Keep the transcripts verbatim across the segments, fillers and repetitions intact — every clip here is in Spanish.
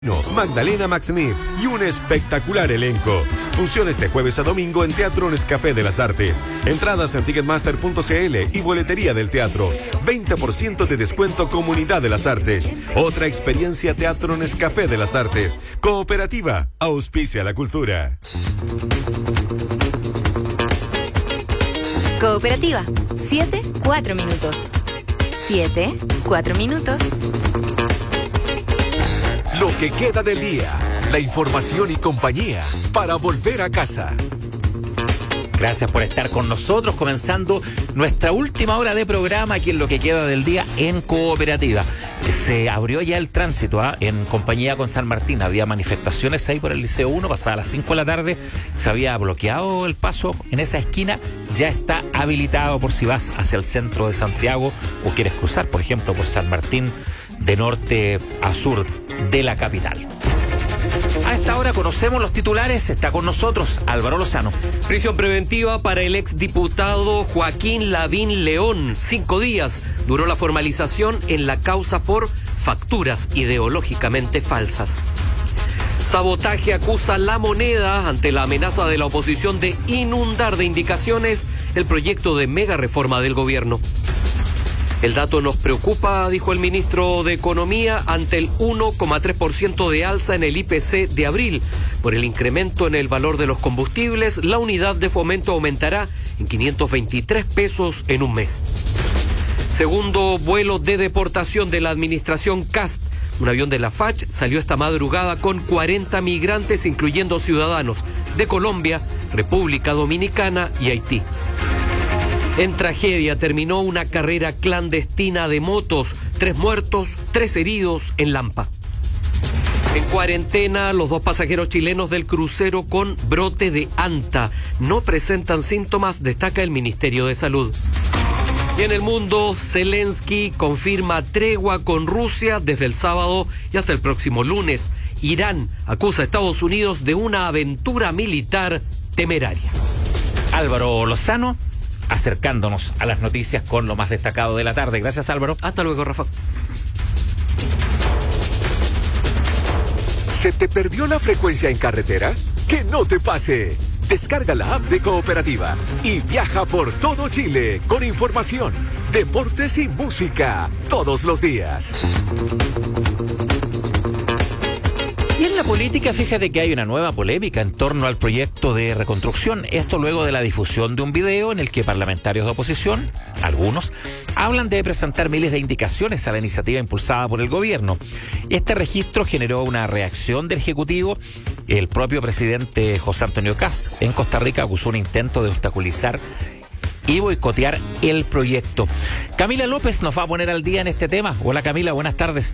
Magdalena Maxniff y un espectacular elenco. Funciones de jueves a domingo en Teatro Nescafé de las Artes. Entradas en ticketmaster punto c l y boletería del teatro. veinte por ciento de descuento Comunidad de las Artes. Otra experiencia Teatro Nescafé de las Artes. Cooperativa, auspicia la cultura. Cooperativa, siete, cuatro minutos. siete, cuatro minutos. Lo que queda del día, la información y compañía para volver a casa. Gracias por estar con nosotros, comenzando nuestra última hora de programa aquí en Lo que queda del día en Cooperativa. Se abrió ya el tránsito ¿eh? en compañía con San Martín. Había manifestaciones ahí por el Liceo uno, pasadas las cinco de la tarde. Se había bloqueado el paso en esa esquina. Ya está habilitado por si vas hacia el centro de Santiago o quieres cruzar, por ejemplo, por San Martín de norte a sur de la capital. A esta hora conocemos los titulares. Está con nosotros Álvaro Lozano. Prisión preventiva para el exdiputado Joaquín Lavín León. Cinco días duró la formalización en la causa por facturas ideológicamente falsas. Sabotaje acusa La Moneda ante la amenaza de la oposición de inundar de indicaciones el proyecto de mega reforma del gobierno. El dato nos preocupa, dijo el ministro de Economía, ante el uno coma tres por ciento de alza en el I P C de abril. Por el incremento en el valor de los combustibles, la unidad de fomento aumentará en quinientos veintitrés pesos en un mes. Segundo vuelo de deportación de la administración Cast. Un avión de la F A C salió esta madrugada con cuarenta migrantes, incluyendo ciudadanos de Colombia, República Dominicana y Haití. En tragedia terminó una carrera clandestina de motos. Tres muertos, tres heridos en Lampa. En cuarentena, los dos pasajeros chilenos del crucero con brote de anta no presentan síntomas, destaca el Ministerio de Salud. Y en el mundo, Zelensky confirma tregua con Rusia desde el sábado y hasta el próximo lunes. Irán acusa a Estados Unidos de una aventura militar temeraria. Álvaro Lozano, acercándonos a las noticias con lo más destacado de la tarde. Gracias, Álvaro. Hasta luego, Rafa. ¿Se te perdió la frecuencia en carretera? ¡Que no te pase! Descarga la app de Cooperativa y viaja por todo Chile con información, deportes y música todos los días. Y en la política, fíjate que hay una nueva polémica en torno al proyecto de reconstrucción. Esto luego de la difusión de un video en el que parlamentarios de oposición, algunos, hablan de presentar miles de indicaciones a la iniciativa impulsada por el gobierno. Este registro generó una reacción del Ejecutivo. El propio presidente José Antonio Kast en Costa Rica acusó un intento de obstaculizar y boicotear el proyecto. Camila López nos va a poner al día en este tema. Hola, Camila, buenas tardes.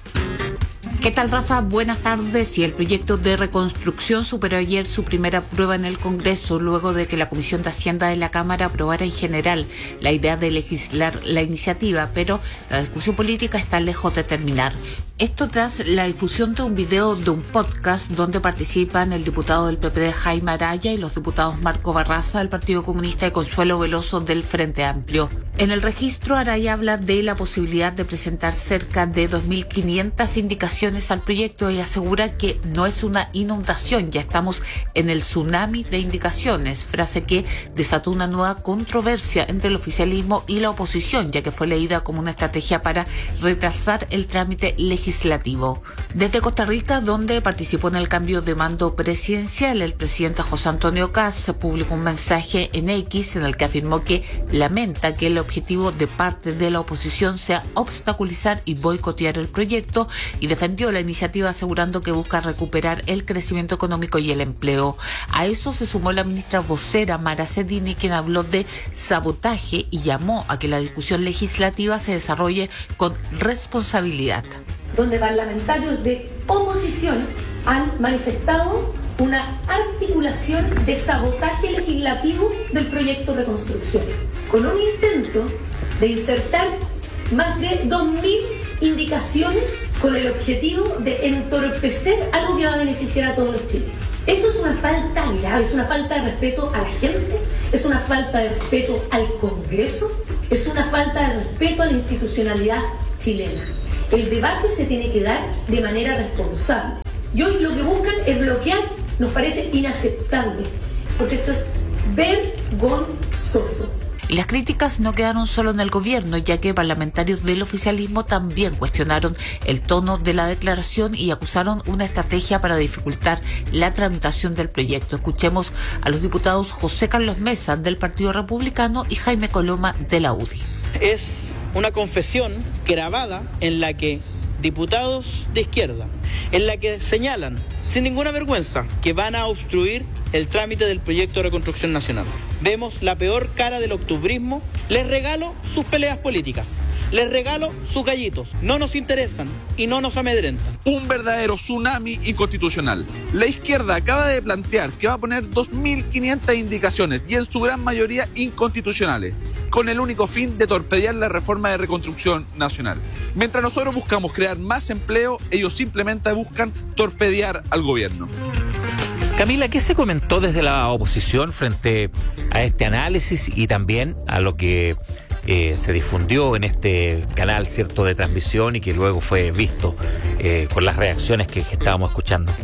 ¿Qué tal, Rafa? Buenas tardes. Y el proyecto de reconstrucción superó ayer su primera prueba en el Congreso, luego de que la Comisión de Hacienda de la Cámara aprobara en general la idea de legislar la iniciativa, pero la discusión política está lejos de terminar. Esto tras la difusión de un video de un podcast donde participan el diputado del P P D Jaime Araya y los diputados Marco Barraza del Partido Comunista y Consuelo Veloso del Frente Amplio. En el registro, Araya habla de la posibilidad de presentar cerca de dos mil quinientas indicaciones al proyecto y asegura que no es una inundación, ya estamos en el tsunami de indicaciones, frase que desató una nueva controversia entre el oficialismo y la oposición, ya que fue leída como una estrategia para retrasar el trámite legislativo. Desde Costa Rica, donde participó en el cambio de mando presidencial, el presidente José Antonio Kast publicó un mensaje en X en el que afirmó que lamenta que el objetivo de parte de la oposición sea obstaculizar y boicotear el proyecto y defendió la iniciativa asegurando que busca recuperar el crecimiento económico y el empleo. A eso se sumó la ministra vocera Mara Cedini, quien habló de sabotaje y llamó a que la discusión legislativa se desarrolle con responsabilidad. Donde parlamentarios de oposición han manifestado una articulación de sabotaje legislativo del proyecto de reconstrucción, con un intento de insertar más de dos mil indicaciones con el objetivo de entorpecer algo que va a beneficiar a todos los chilenos. Eso es una falta grave, es una falta de respeto a la gente, es una falta de respeto al Congreso, es una falta de respeto a la institucionalidad chilena. El debate se tiene que dar de manera responsable. Y hoy lo que buscan es bloquear, nos parece inaceptable, porque esto es vergonzoso. Y las críticas no quedaron solo en el gobierno, ya que parlamentarios del oficialismo también cuestionaron el tono de la declaración y acusaron una estrategia para dificultar la tramitación del proyecto. Escuchemos a los diputados José Carlos Mesa del Partido Republicano y Jaime Coloma de la U D I. Es una confesión grabada en la que diputados de izquierda, en la que señalan sin ninguna vergüenza que van a obstruir el trámite del proyecto de reconstrucción nacional. Vemos la peor cara del octubrismo. Les regalo sus peleas políticas, les regalo sus gallitos. No nos interesan y no nos amedrentan. Un verdadero tsunami inconstitucional. La izquierda acaba de plantear que va a poner dos mil quinientas indicaciones y en su gran mayoría inconstitucionales, con el único fin de torpedear la reforma de reconstrucción nacional. Mientras nosotros buscamos crear más empleo, ellos simplemente buscan torpedear al gobierno. Camila, ¿qué se comentó desde la oposición frente a este análisis y también a lo que eh, se difundió en este canal, cierto, de transmisión y que luego fue visto eh, con las reacciones que, que estábamos escuchando?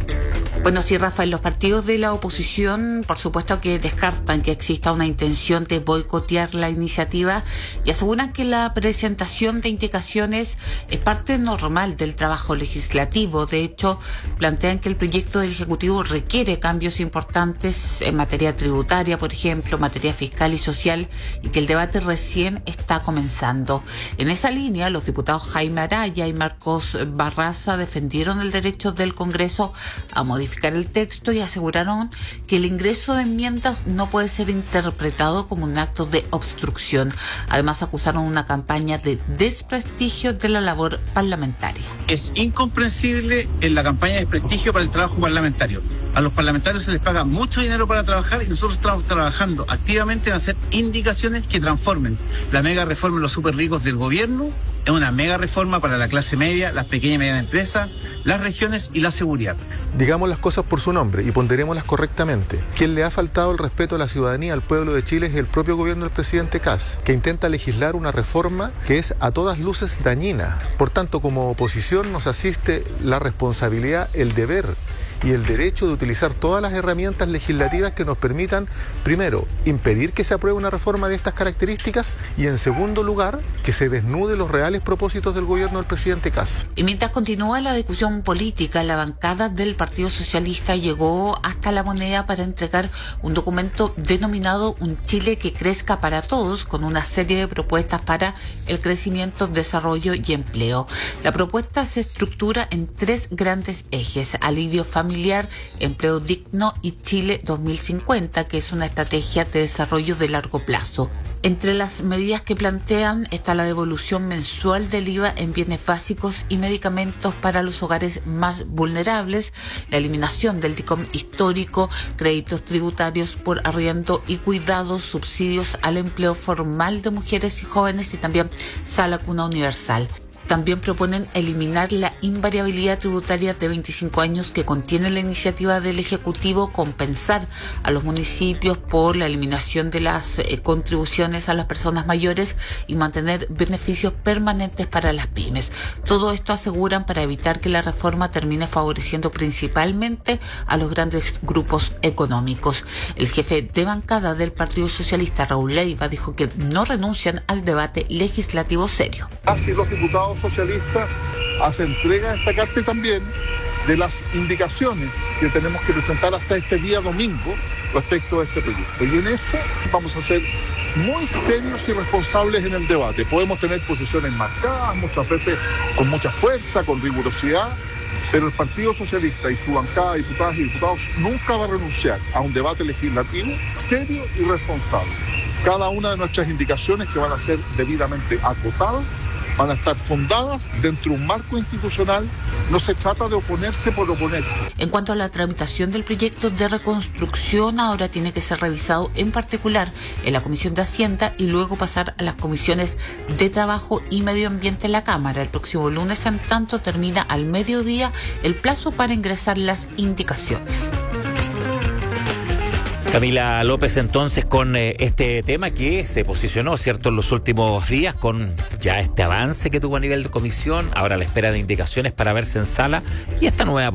Bueno, sí, Rafael, los partidos de la oposición, por supuesto que descartan que exista una intención de boicotear la iniciativa y aseguran que la presentación de indicaciones es parte normal del trabajo legislativo. De hecho, plantean que el proyecto del Ejecutivo requiere cambios importantes en materia tributaria, por ejemplo, materia fiscal y social, y que el debate recién está comenzando. En esa línea, los diputados Jaime Araya y Marcos Barraza defendieron el derecho del Congreso a modificar el texto y aseguraron que el ingreso de enmiendas no puede ser interpretado como un acto de obstrucción. Además, acusaron una campaña de desprestigio de la labor parlamentaria. Es incomprensible en la campaña de desprestigio para el trabajo parlamentario. A los parlamentarios se les paga mucho dinero para trabajar y nosotros estamos trabajando activamente en hacer indicaciones que transformen la mega reforma de los súper ricos del gobierno en una mega reforma para la clase media, las pequeñas y medianas empresas, las regiones y la seguridad. Digamos las cosas por su nombre y ponderémoslas correctamente. Quien le ha faltado el respeto a la ciudadanía, al pueblo de Chile, es el propio gobierno del presidente Kast, que intenta legislar una reforma que es a todas luces dañina. Por tanto, como oposición nos asiste la responsabilidad, el deber y el derecho de utilizar todas las herramientas legislativas que nos permitan, primero, impedir que se apruebe una reforma de estas características y, en segundo lugar, que se desnude los reales propósitos del gobierno del presidente Kast. Y mientras continúa la discusión política, la bancada del Partido Socialista llegó hasta La Moneda para entregar un documento denominado Un Chile que crezca para todos, con una serie de propuestas para el crecimiento, desarrollo y empleo. La propuesta se estructura en tres grandes ejes: alivio familiar, familiar, empleo digno y Chile dos mil cincuenta, que es una estrategia de desarrollo de largo plazo. Entre las medidas que plantean está la devolución mensual del I V A en bienes básicos y medicamentos para los hogares más vulnerables, la eliminación del DICOM histórico, créditos tributarios por arriendo y cuidados, subsidios al empleo formal de mujeres y jóvenes y también sala cuna universal. También proponen eliminar la invariabilidad tributaria de veinticinco años que contiene la iniciativa del Ejecutivo, compensar a los municipios por la eliminación de las eh, contribuciones a las personas mayores y mantener beneficios permanentes para las pymes. Todo esto aseguran para evitar que la reforma termine favoreciendo principalmente a los grandes grupos económicos. El jefe de bancada del Partido Socialista, Raúl Leiva, dijo que no renuncian al debate legislativo serio. Así los diputados socialistas hacen entrega de esta carta y también de las indicaciones que tenemos que presentar hasta este día domingo respecto a este proyecto. Y en eso vamos a ser muy serios y responsables en el debate. Podemos tener posiciones marcadas, muchas veces con mucha fuerza, con rigurosidad, pero el Partido Socialista y su bancada de diputadas y diputados nunca va a renunciar a un debate legislativo serio y responsable. Cada una de nuestras indicaciones, que van a ser debidamente acotadas, van a estar fundadas dentro de un marco institucional. No se trata de oponerse por oponerse. En cuanto a la tramitación del proyecto de reconstrucción, ahora tiene que ser revisado en particular en la Comisión de Hacienda y luego pasar a las comisiones de Trabajo y Medio Ambiente en la Cámara. El próximo lunes, en tanto, termina al mediodía el plazo para ingresar las indicaciones. Camila López, entonces, con eh, este tema que se posicionó, ¿cierto?, en los últimos días, con ya este avance que tuvo a nivel de comisión, ahora a la espera de indicaciones para verse en sala, y esta nueva